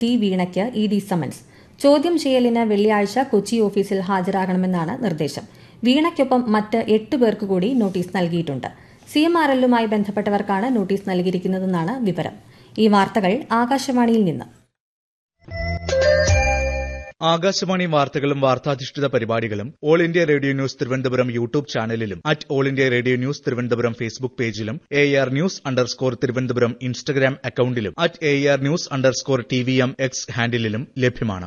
T വീണയ്ക്ക് ED summons. ചോദ്യം ചെയ്യലിന് വെള്ളിയാഴ്ച കൊച്ചി ഓഫീസിൽ ഹാജരാകണമെന്നാണ് നിർദ്ദേശം. വീണയ്ക്കൊപ്പം മറ്റ് 8 പേർക്ക് കൂടി നോട്ടീസ് നൽകിയിട്ടുണ്ട്. CMRLുമായി ബന്ധപ്പെട്ടവർക്കാണ് നോട്ടീസ് നൽകിയിരിക്കുന്നതെന്നാണ് വിവരം. ഈ വാർത്തകൾ ആകാശവാണിയിൽ നിന്ന്. ആകാശവാണി വാർത്തകളും വാർത്താധിഷ്ഠിത പരിപാടികളും all India radio news Thiruvananthapuram YouTube ചാനലിലും all India radio news Thiruvananthapuram Facebook പേജിലും AR News_ തിരുവനന്തപുരം ഇൻസ്റ്റഗ്രാം അക്കൌണ്ടിലും AR News_TVM X ഹാൻഡിലും ലഭ്യമാണ്.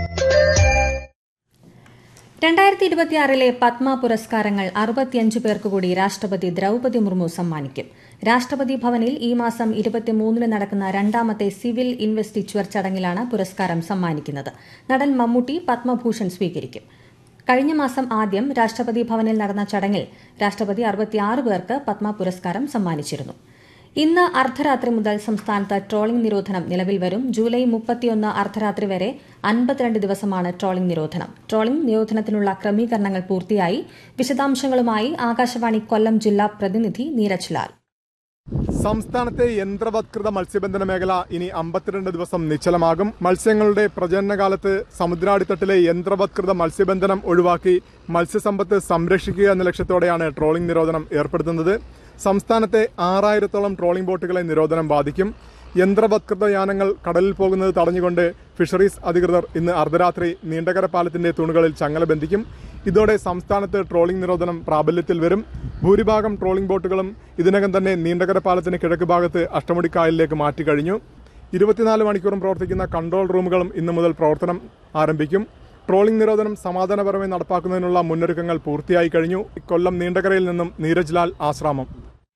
2026 പത്മ പുരസ്കാരങ്ങൾ 65 പേർക്ക് കൂടി രാഷ്ട്രപതി ദ്രൌപദി മുർമു സമ്മാനിക്കും. രാഷ്ട്രപതി ഭവനിൽ ഈ മാസം 23 നടക്കുന്ന രണ്ടാമത്തെ സിവിൽ ഇൻവെസ്റ്റിച്വർ ചടങ്ങിലാണ് പുരസ്കാരം സമ്മാനിക്കുന്നത്. നടൻ മമ്മൂട്ടി പത്മഭൂഷൺ സ്വീകരിക്കും. കഴിഞ്ഞ മാസം ആദ്യം രാഷ്ട്രപതി ഭവനിൽ നടന്ന ചടങ്ങിൽ രാഷ്ട്രപതി 66 പേർക്ക് പത്മ പുരസ്കാരം സമ്മാനിച്ചിരുന്നു. ഇന്ന് അർദ്ധരാത്രി മുതൽ സംസ്ഥാനത്ത് ട്രോളിംഗ് നിരോധനം നിലവിൽ വരും. ജൂലൈ 31 അർദ്ധരാത്രി വരെ 52 ദിവസമാണ് ട്രോളിംഗ് നിരോധനം. ട്രോളിംഗ് നിരോധനത്തിനുള്ള ക്രമീകരണങ്ങൾ പൂർത്തിയായി. വിശദാംശങ്ങളുമായി ആകാശവാണി കൊല്ലം ജില്ലാ പ്രതിനിധി നീരജ് ലാൽ. സംസ്ഥാനത്തെ യന്ത്രവത്കൃത മത്സ്യബന്ധന മേഖല ഇനി 52 ദിവസം നിശ്ചലമാകും. മത്സ്യങ്ങളുടെ പ്രജനനകാലത്ത് സമുദ്രാടിത്തട്ടിലെ യന്ത്രവത്കൃത മത്സ്യബന്ധനം ഒഴിവാക്കി മത്സ്യസമ്പത്ത് സംരക്ഷിക്കുക എന്ന ലക്ഷ്യത്തോടെയാണ് ട്രോളിംഗ് നിരോധനം ഏർപ്പെടുത്തുന്നത്. സംസ്ഥാനത്തെ 6000-ഓളം ട്രോളിംഗ് ബോട്ടുകളെ നിരോധനം ബാധിക്കും. യന്ത്രവത്കൃത യാനങ്ങൾ കടലിൽ പോകുന്നത് തടഞ്ഞുകൊണ്ട് ഫിഷറീസ് അധികൃതർ ഇന്ന് അർദ്ധരാത്രി നീണ്ടകര പാലത്തിന്റെ തൂണുകളിൽ ചങ്ങല ബന്ധിക്കും. ഇതോടെ സംസ്ഥാനത്ത് ട്രോളിംഗ് നിരോധനം പ്രാബല്യത്തിൽ വരും. ഭൂരിഭാഗം ട്രോളിംഗ് ബോട്ടുകളും ഇതിനകം തന്നെ നീണ്ടകര പാലത്തിന് കിഴക്ക് ഭാഗത്ത് അഷ്ടമുടിക്കായലിലേക്ക് മാറ്റിക്കഴിഞ്ഞു. 24 മണിക്കൂറും പ്രവർത്തിക്കുന്ന കൺട്രോൾ റൂമുകളും ഇന്നു മുതൽ പ്രവർത്തനം ആരംഭിക്കും. ട്രോളിംഗ് നിരോധനം സമാധാനപരമായി നടപ്പാക്കുന്നതിനുള്ള മുന്നൊരുക്കങ്ങൾ പൂർത്തിയായി കഴിഞ്ഞു. കൊല്ലം നീണ്ടകരയിൽ നിന്നും നീരജ് ലാൽ, ആശ്രാമം.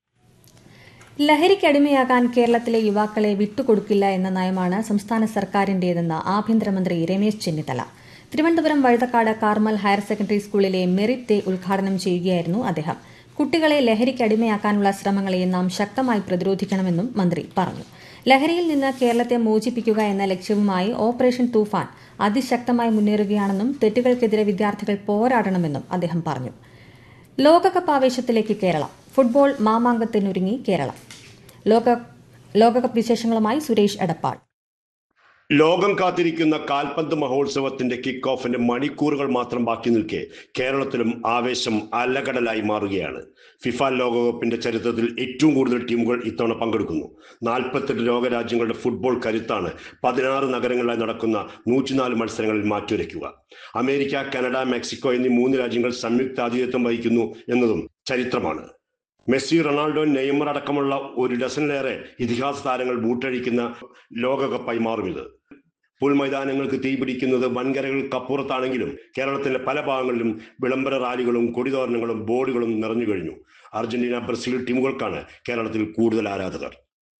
ലഹരിക്കടിമയാകാൻ കേരളത്തിലെ യുവാക്കളെ വിട്ടുകൊടുക്കില്ല എന്ന നയമാണ് സംസ്ഥാന സർക്കാരിന്റേതെന്ന് ആഭ്യന്തരമന്ത്രി Ramesh Chennithala. Thiruvananthapuram Vazhuthacaud Carmel higher secondary സ്കൂളിലെ മെറിറ്റ് ഡേ ഉദ്ഘാടനം ചെയ്യുകയായിരുന്നു അദ്ദേഹം. കുട്ടികളെ ലഹരിക്കടിമയാക്കാനുള്ള ശ്രമങ്ങളെ നാം ശക്തമായി പ്രതിരോധിക്കണമെന്നും മന്ത്രി പറഞ്ഞു. ലഹരിയിൽ നിന്ന് കേരളത്തെ മോചിപ്പിക്കുക എന്ന ലക്ഷ്യവുമായി ഓപ്പറേഷൻ തൂഫാൻ അതിശക്തമായി മുന്നേറുകയാണെന്നും തെറ്റുകൾക്കെതിരെ വിദ്യാർത്ഥികൾ പോരാടണമെന്നും അദ്ദേഹം പറഞ്ഞു. ലോകകപ്പ് ആവേശത്തിലേക്ക് കേരളം. ഫുട്ബോൾ മാമാങ്കത്തിനൊരുങ്ങി കേരളം. ലോകകപ്പ് വിശേഷങ്ങളുമായി സുരേഷ് എടപ്പാൾ. ലോകം കാത്തിരിക്കുന്ന കാൽപന്ത് മഹോത്സവത്തിന്റെ കിക്ക് ഓഫിന്റെ മണിക്കൂറുകൾ മാത്രം ബാക്കി നിൽക്കെ കേരളത്തിലും ആവേശം അലകടലായി മാറുകയാണ്. ഫിഫ ലോകകപ്പിന്റെ ചരിത്രത്തിൽ ഏറ്റവും കൂടുതൽ ടീമുകൾ ഇത്തവണ പങ്കെടുക്കുന്നു. 48 ലോകരാജ്യങ്ങളുടെ ഫുട്ബോൾ കരുത്താണ് 16 നഗരങ്ങളിലായി നടക്കുന്ന 104 മത്സരങ്ങളിൽ മാറ്റുരയ്ക്കുക. അമേരിക്ക, കാനഡ, മെക്സിക്കോ എന്നീ 3 രാജ്യങ്ങൾ സംയുക്താതിഥ്യത്വം വഹിക്കുന്നു എന്നതും ചരിത്രമാണ്. മെസ്സി, റൊണാൾഡോ, നെയ്മർ അടക്കമുള്ള 1 ഡസനിലേറെ ഇതിഹാസ താരങ്ങൾ ബൂട്ടഴിക്കുന്ന ലോകകപ്പായി മാറും ഇത്. പുൽമൈതാനങ്ങൾക്ക് തീപിടിക്കുന്നത് വൻകരകൾക്കപ്പുറത്താണെങ്കിലും കേരളത്തിന്റെ പല ഭാഗങ്ങളിലും വിളംബര റാലികളും കൊടിതോരണങ്ങളും ബോർഡുകളും നിറഞ്ഞു കഴിഞ്ഞു. അർജന്റീന, ബ്രസീൽ ടീമുകൾക്കാണ് കേരളത്തിൽ കൂടുതൽ ആരാധകർ.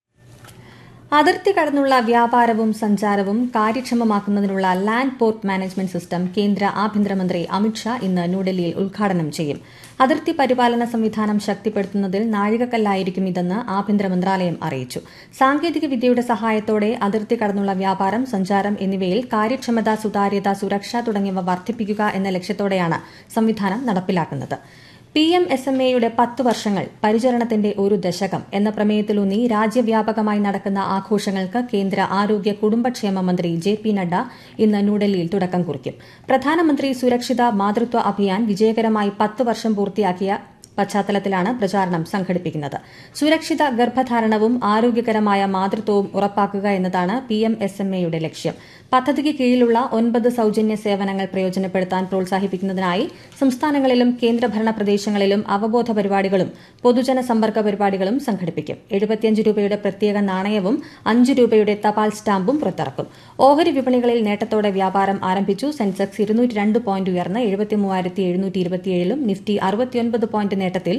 അതിർത്തി കടന്നുള്ള വ്യാപാരവും സഞ്ചാരവും കാര്യക്ഷമമാക്കുന്നതിനുള്ള ലാൻഡ് പോർട്ട് മാനേജ്മെന്റ് സിസ്റ്റം കേന്ദ്ര ആഭ്യന്തരമന്ത്രി അമിത്ഷാ ഇന്ന് ന്യൂഡൽഹിയിൽ ഉദ്ഘാടനം ചെയ്യും. അതിർത്തി പരിപാലന സംവിധാനം ശക്തിപ്പെടുത്തുന്നതിൽ നാഴികക്കല്ലായിരിക്കും ഇതെന്ന് ആഭ്യന്തര മന്ത്രാലയം അറിയിച്ചു. സാങ്കേതിക വിദ്യയുടെ സഹായത്തോടെ അതിർത്തി കടന്നുള്ള വ്യാപാരം, സഞ്ചാരം എന്നിവയിൽ കാര്യക്ഷമത, സുതാര്യത, സുരക്ഷ തുടങ്ങിയവ വർദ്ധിപ്പിക്കുക എന്ന ലക്ഷ്യത്തോടെയാണ് സംവിധാനം നടപ്പിലാക്കുന്നത്. PMSMAയുടെ 10 വർഷങ്ങൾ, പരിചരണത്തിന്റെ 1 ദശകം എന്ന പ്രമേയത്തിലൂന്നി രാജ്യവ്യാപകമായി നടക്കുന്ന ആഘോഷങ്ങൾക്ക് കേന്ദ്ര ആരോഗ്യ കുടുംബക്ഷേമ മന്ത്രി JP നഡ്ഡ ഇന്ന് ന്യൂഡൽഹിയിൽ തുടക്കം കുറിക്കും. പ്രധാനമന്ത്രി സുരക്ഷിത മാതൃത്വ അഭിയാൻ വിജയകരമായി 10 വർഷം പൂർത്തിയാക്കിയ പശ്ചാത്തലത്തിലാണ് പ്രചാരണം സംഘടിപ്പിക്കുന്നത്. സുരക്ഷിത ഗർഭധാരണവും ആരോഗ്യകരമായ മാതൃത്വവും ഉറപ്പാക്കുക എന്നതാണ് PMSMAയുടെ ലക്ഷ്യം. പദ്ധതിക്ക് കീഴിലുള്ള 9 സൌജന്യ സേവനങ്ങൾ പ്രയോജനപ്പെടുത്താൻ പ്രോത്സാഹിപ്പിക്കുന്നതിനായി സംസ്ഥാനങ്ങളിലും കേന്ദ്രഭരണ പ്രദേശങ്ങളിലും അവബോധ പരിപാടികളും പൊതുജന സമ്പർക്ക പരിപാടികളും സംഘടിപ്പിക്കും. 75 രൂപയുടെ പ്രത്യേക നാണയവും 5 രൂപയുടെ തപാൽ സ്റ്റാമ്പും പുറത്തിറക്കും. ഓഹരി വിപണികളിൽ നേട്ടത്തോടെ വ്യാപാരം ആരംഭിച്ചു. സെൻസെക്സ് 202 പോയിന്റ് ഉയർന്ന് 73,727ലും നിഫ്റ്റി 69 പോയിന്റ് നേട്ടത്തിൽ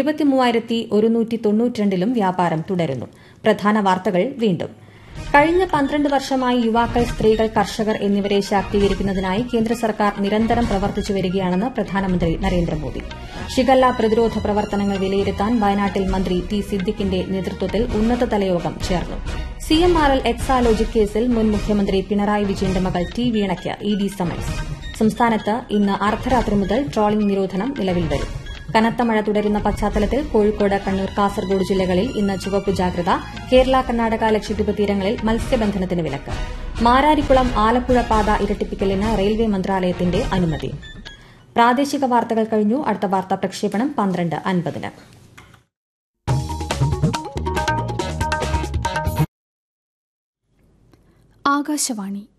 23,192ലും വ്യാപാരം തുടരുന്നു. പ്രധാന വാർത്തകൾ വീണ്ടും. കഴിഞ്ഞ 12 വർഷമായി യുവാക്കൾ, സ്ത്രീകൾ, കർഷകർ എന്നിവരെ ശാക്തീകരിക്കുന്നതിനായി കേന്ദ്ര സർക്കാർ നിരന്തരം പ്രവർത്തിച്ചു വരികയാണെന്ന് പ്രധാനമന്ത്രി നരേന്ദ്രമോദി. ഷിഗല്ല പ്രതിരോധ പ്രവർത്തനങ്ങൾ വിലയിരുത്താൻ വയനാട്ടിൽ മന്ത്രി ടി സിദ്ദിഖിന്റെ നേതൃത്വത്തിൽ ഉന്നതതല യോഗം ചേർന്നു. CMRL എക്സാലോജിക് കേസിൽ മുൻ മുഖ്യമന്ത്രി പിണറായി വിജയന്റെ മകൾ ടി വീണയ്ക്ക് ED സമൻസ്. സംസ്ഥാനത്ത് ഇന്ന് അർദ്ധരാത്രി മുതൽ ട്രോളിംഗ് നിരോധനം നിലവിൽ വരും. കനത്ത മഴ തുടരുന്ന പശ്ചാത്തലത്തിൽ കോഴിക്കോട്, കണ്ണൂർ, കാസർഗോഡ് ജില്ലകളിൽ ഇന്ന് ചുവപ്പ് ജാഗ്രത. കേരള, കർണാടക, ലക്ഷദ്വീപ് തീരങ്ങളിൽ മത്സ്യബന്ധനത്തിന് വിലക്ക്. മാരാരിക്കുളം ആലപ്പുഴ പാത ഇരട്ടിപ്പിക്കലിന് റെയിൽവേ മന്ത്രാലയത്തിന്റെ അനുമതി. പ്രാദേശിക വാർത്തകൾ കഴിഞ്ഞു. അടുത്ത വാർത്താ പ്രക്ഷേപണം 12:50. ആകാശവാണി